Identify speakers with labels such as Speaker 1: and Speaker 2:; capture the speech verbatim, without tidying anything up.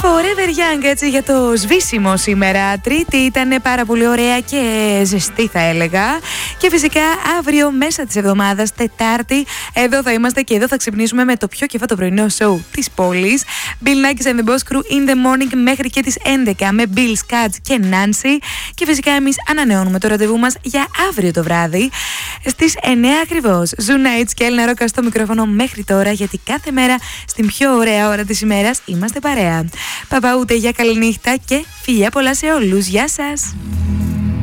Speaker 1: Forever Young, έτσι, για το σβήσιμο σήμερα. Τρίτη ήταν πάρα πολύ ωραία και ζεστή, θα έλεγα. Και φυσικά αύριο μέσα της εβδομάδας, Τετάρτη, εδώ θα είμαστε και εδώ θα ξυπνήσουμε με το πιο κεφάτο πρωινό σοου της πόλης. Bill Nackis and the Boss Crew in the morning μέχρι και τις έντεκα με Bill, Scats και Nancy. Και φυσικά εμείς ανανεώνουμε το ραντεβού μας για αύριο το βράδυ στις εννιά ακριβώς. Zoo Nights και Έλληνα Ρόκα στο μικρόφωνο μέχρι τώρα, γιατί κάθε μέρα στην πιο ωραία ώρα της ημέρας είμαστε παρέα. Παπαούτε για καληνύχτα και φιλιά πολλά σε όλους. Γεια σας!